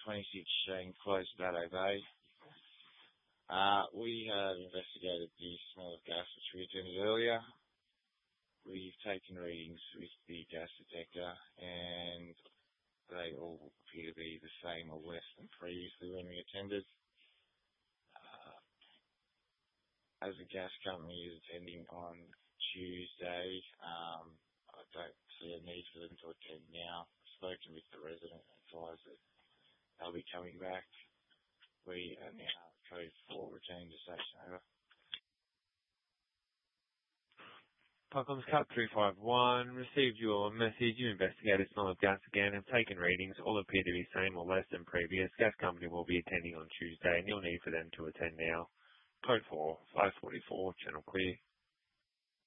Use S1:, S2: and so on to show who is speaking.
S1: 26 Shane Close, Batto Bay. We have investigated the smell of gas which we attended earlier. We've taken readings with the gas detector and they all appear to be the same or less than previously when we attended. As a gas company is attending on Tuesday, I don't see a need for them to attend now. I've spoken with the resident and advised that they'll be coming back. We are now code 4 returning to station. Over.
S2: Parklands Cut 351, received your message. You investigated smell of gas again, have taken readings. All appear to be same or less than previous. Gas company will be attending on Tuesday and you'll need for them to attend now. Code 4, 544, channel clear.